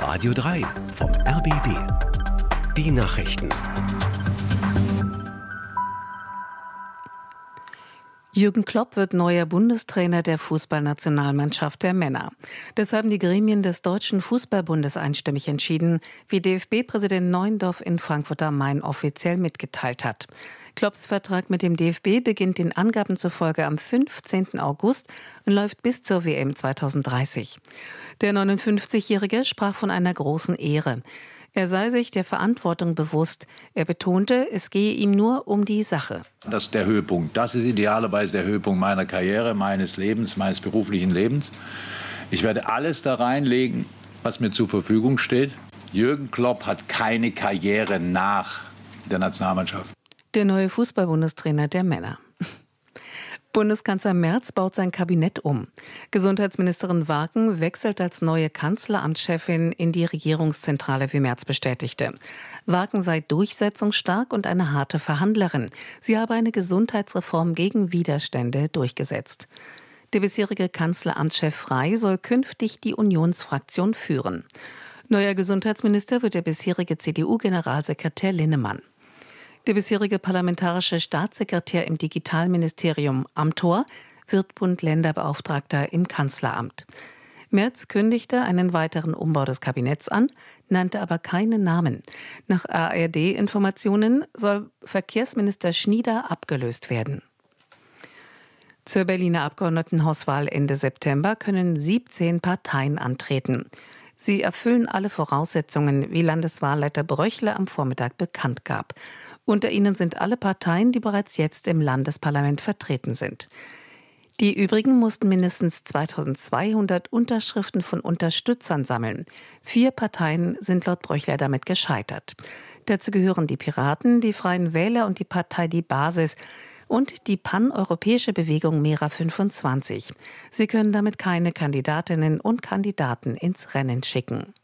Radio 3 vom RBB. Die Nachrichten. Jürgen Klopp wird neuer Bundestrainer der Fußballnationalmannschaft der Männer. Das haben die Gremien des Deutschen Fußballbundes einstimmig entschieden, wie DFB-Präsident Neuendorf in Frankfurt am Main offiziell mitgeteilt hat. Klopps Vertrag mit dem DFB beginnt den Angaben zufolge am 15. August und läuft bis zur WM 2030. Der 59-Jährige sprach von einer großen Ehre. Er sei sich der Verantwortung bewusst. Er betonte, es gehe ihm nur um die Sache. Das ist der Höhepunkt. Das ist idealerweise der Höhepunkt meiner Karriere, meines Lebens, meines beruflichen Lebens. Ich werde alles da reinlegen, was mir zur Verfügung steht. Jürgen Klopp hat keine Karriere nach der Nationalmannschaft. Der neue Fußball-Bundestrainer der Männer. Bundeskanzler Merz baut sein Kabinett um. Gesundheitsministerin Warken wechselt als neue Kanzleramtschefin in die Regierungszentrale, wie Merz bestätigte. Warken sei durchsetzungsstark und eine harte Verhandlerin. Sie habe eine Gesundheitsreform gegen Widerstände durchgesetzt. Der bisherige Kanzleramtschef Frey soll künftig die Unionsfraktion führen. Neuer Gesundheitsminister wird der bisherige CDU-Generalsekretär Linnemann. Der bisherige parlamentarische Staatssekretär im Digitalministerium Amthor wird Bund-Länder-Beauftragter im Kanzleramt. Merz kündigte einen weiteren Umbau des Kabinetts an, nannte aber keinen Namen. Nach ARD-Informationen soll Verkehrsminister Schnieder abgelöst werden. Zur Berliner Abgeordnetenhauswahl Ende September können 17 Parteien antreten. Sie erfüllen alle Voraussetzungen, wie Landeswahlleiter Bröchle am Vormittag bekannt gab. Unter ihnen sind alle Parteien, die bereits jetzt im Landesparlament vertreten sind. Die übrigen mussten mindestens 2200 Unterschriften von Unterstützern sammeln. 4 Parteien sind laut Bröchler damit gescheitert. Dazu gehören die Piraten, die Freien Wähler und die Partei Die Basis und die paneuropäische Bewegung Mera25. Sie können damit keine Kandidatinnen und Kandidaten ins Rennen schicken.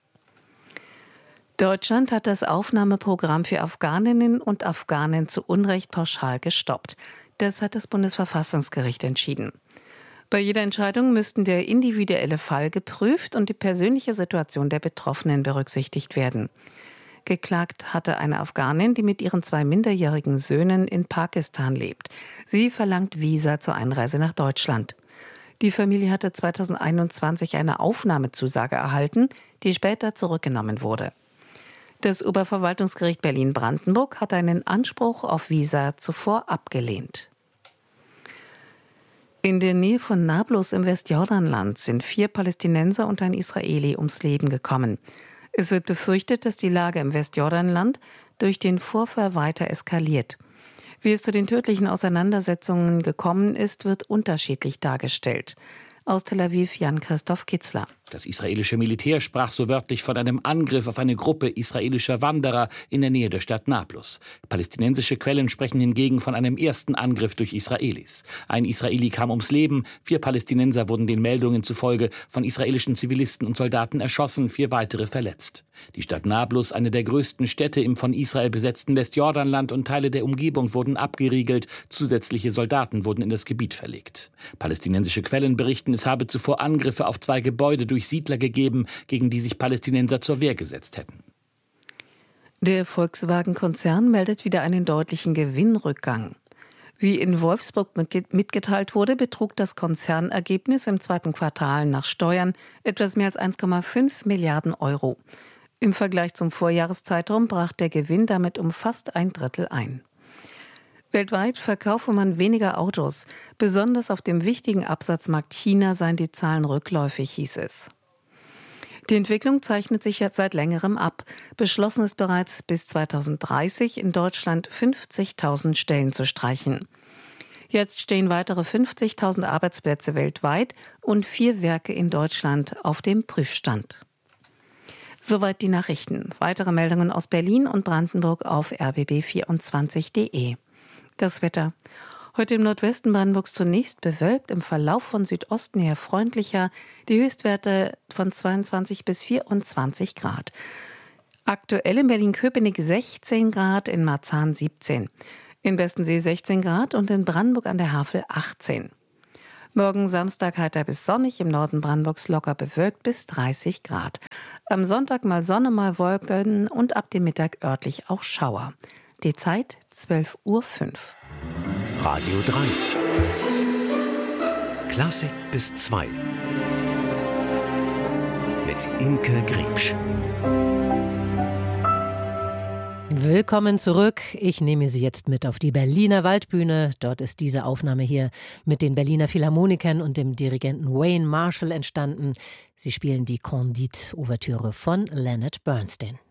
Deutschland hat das Aufnahmeprogramm für Afghaninnen und Afghanen zu Unrecht pauschal gestoppt. Das hat das Bundesverfassungsgericht entschieden. Bei jeder Entscheidung müssten der individuelle Fall geprüft und die persönliche Situation der Betroffenen berücksichtigt werden. Geklagt hatte eine Afghanin, die mit ihren 2 minderjährigen Söhnen in Pakistan lebt. Sie verlangt Visa zur Einreise nach Deutschland. Die Familie hatte 2021 eine Aufnahmezusage erhalten, die später zurückgenommen wurde. Das Oberverwaltungsgericht Berlin-Brandenburg hat einen Anspruch auf Visa zuvor abgelehnt. In der Nähe von Nablus im Westjordanland sind 4 Palästinenser und ein Israeli ums Leben gekommen. Es wird befürchtet, dass die Lage im Westjordanland durch den Vorfall weiter eskaliert. Wie es zu den tödlichen Auseinandersetzungen gekommen ist, wird unterschiedlich dargestellt. Aus Tel Aviv Jan-Christoph Kitzler. Das israelische Militär sprach so wörtlich von einem Angriff auf eine Gruppe israelischer Wanderer in der Nähe der Stadt Nablus. Palästinensische Quellen sprechen hingegen von einem ersten Angriff durch Israelis. Ein Israeli kam ums Leben, 4 Palästinenser wurden den Meldungen zufolge von israelischen Zivilisten und Soldaten erschossen, 4 weitere verletzt. Die Stadt Nablus, eine der größten Städte im von Israel besetzten Westjordanland, und Teile der Umgebung wurden abgeriegelt, zusätzliche Soldaten wurden in das Gebiet verlegt. Palästinensische Quellen berichten, es habe zuvor Angriffe auf 2 Gebäude durch Siedler gegeben, gegen die sich Palästinenser zur Wehr gesetzt hätten. Der Volkswagen-Konzern meldet wieder einen deutlichen Gewinnrückgang. Wie in Wolfsburg mitgeteilt wurde, betrug das Konzernergebnis im 2. Quartal nach Steuern etwas mehr als 1,5 Milliarden Euro. Im Vergleich zum Vorjahreszeitraum brach der Gewinn damit um fast ein Drittel ein. Weltweit verkaufe man weniger Autos. Besonders auf dem wichtigen Absatzmarkt China seien die Zahlen rückläufig, hieß es. Die Entwicklung zeichnet sich jetzt seit längerem ab. Beschlossen ist bereits, bis 2030 in Deutschland 50.000 Stellen zu streichen. Jetzt stehen weitere 50.000 Arbeitsplätze weltweit und 4 Werke in Deutschland auf dem Prüfstand. Soweit die Nachrichten. Weitere Meldungen aus Berlin und Brandenburg auf rbb24.de. Das Wetter. Heute im Nordwesten Brandenburgs zunächst bewölkt, im Verlauf von Südosten her freundlicher, die Höchstwerte von 22 bis 24 Grad. Aktuell in Berlin-Köpenick 16 Grad, in Marzahn 17. In Bestensee 16 Grad und in Brandenburg an der Havel 18. Morgen Samstag heiter bis sonnig, im Norden Brandenburgs locker bewölkt bis 30 Grad. Am Sonntag mal Sonne, mal Wolken und ab dem Mittag örtlich auch Schauer. Die Zeit 12:05 Uhr. Radio 3. Klassik bis 2. Mit Imke Griebsch. Willkommen zurück. Ich nehme Sie jetzt mit auf die Berliner Waldbühne. Dort ist diese Aufnahme hier mit den Berliner Philharmonikern und dem Dirigenten Wayne Marshall entstanden. Sie spielen die Candide-Ouvertüre von Leonard Bernstein.